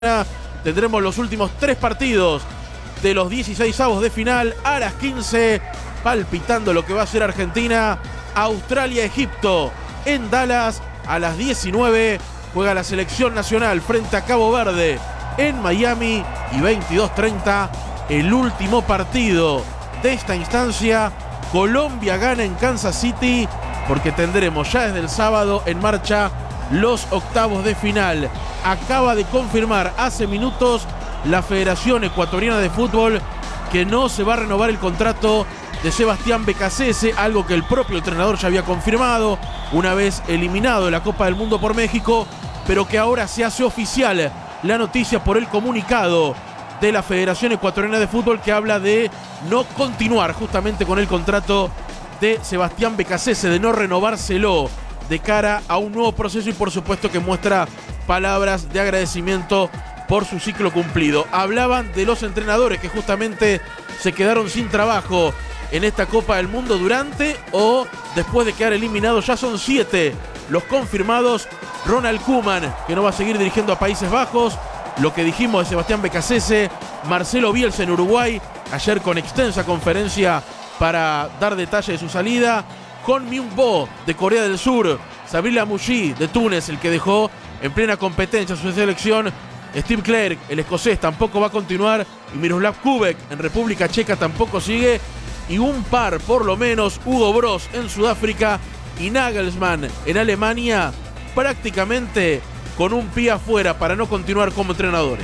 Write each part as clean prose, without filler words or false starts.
Tendremos los últimos 3 partidos de los 16avos de final a las 15, palpitando lo que va a ser Argentina, Australia-Egipto en Dallas. A las 19 juega la selección nacional frente a Cabo Verde en Miami, y 22:30 el último partido de esta instancia. Colombia gana en Kansas City, porque tendremos ya desde el sábado en marcha los octavos de final. Acaba de confirmar hace minutos la Federación Ecuatoriana de Fútbol que no se va a renovar el contrato de Sebastián Beccacece, algo que el propio entrenador ya había confirmado una vez eliminado de la Copa del Mundo por México, pero que ahora se hace oficial la noticia por el comunicado de la Federación Ecuatoriana de Fútbol, que habla de no continuar justamente con el contrato de Sebastián Beccacece, de no renovárselo de cara a un nuevo proceso, y por supuesto que muestra palabras de agradecimiento por su ciclo cumplido. Hablaban de los entrenadores que justamente se quedaron sin trabajo en esta Copa del Mundo durante o después de quedar eliminados. Ya son 7 los confirmados. Ronald Koeman, que no va a seguir dirigiendo a Países Bajos. Lo que dijimos de Sebastián Beccacece. Marcelo Bielsa en Uruguay, ayer con extensa conferencia para dar detalle de su salida. Hon Myung-bo de Corea del Sur. Sabri Lamouchi de Túnez, el que dejó en plena competencia su selección. Steve Clark, el escocés, tampoco va a continuar. Y Miroslav Kubek en República Checa tampoco sigue. Y un par, por lo menos, Hugo Broz en Sudáfrica y Nagelsmann en Alemania, prácticamente con un pie afuera para no continuar como entrenadores.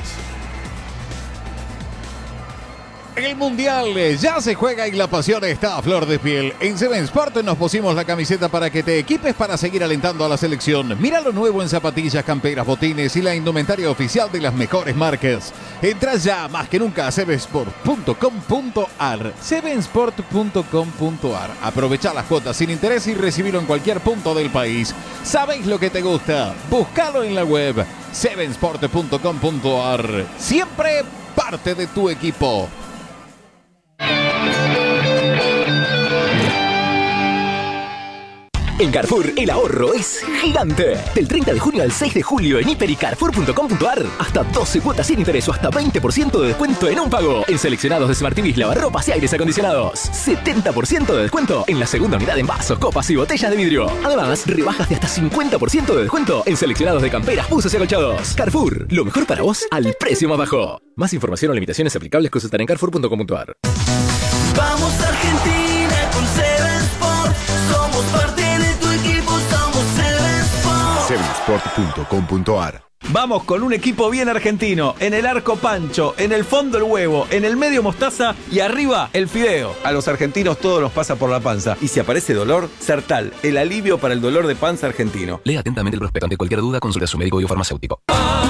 El Mundial ya se juega y la pasión está a flor de piel. En Seven Sport nos pusimos la camiseta para que te equipes para seguir alentando a la selección. Mira lo nuevo en zapatillas, camperas, botines y la indumentaria oficial de las mejores marcas. Entra ya más que nunca a sevensport.com.ar. sevensport.com.ar. Aprovecha las cuotas sin interés y recibirlo en cualquier punto del país. ¿Sabéis lo que te gusta? Búscalo en la web sevensport.com.ar. Siempre parte de tu equipo. En Carrefour, el ahorro es gigante. Del 30 de junio al 6 de julio en hiper y carrefour.com.ar. Hasta 12 cuotas sin interés o hasta 20% de descuento en un pago. En seleccionados de Smart TVs, lavarropas y aires acondicionados. 70% de descuento en la segunda unidad en vasos, copas y botellas de vidrio. Además, rebajas de hasta 50% de descuento en seleccionados de camperas, buzos y acolchados. Carrefour, lo mejor para vos al precio más bajo. Más información o limitaciones aplicables consultar en carrefour.com.ar. Vamos Argentina con Seven Sport. Somos parte de tu equipo, somos Seven Sport. sevensport.com.ar. Vamos con un equipo bien argentino. En el arco Pancho, en el fondo el huevo, en el medio mostaza y arriba el fideo. A los argentinos todo nos pasa por la panza. Y si aparece dolor, Sertal, el alivio para el dolor de panza argentino. Lea atentamente el prospecto. Ante cualquier duda, consulte a su médico y o farmacéutico.